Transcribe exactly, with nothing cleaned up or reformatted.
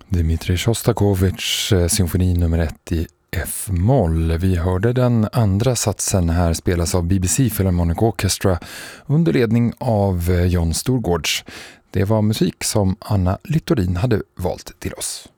Dmitrij Sjostakovitjs symfoni nummer ett i F-moll. Vi hörde den andra satsen här spelas av B B C Philharmonic Orchestra under ledning av John Storgårds. Det var musik som Anna Littorin hade valt till oss.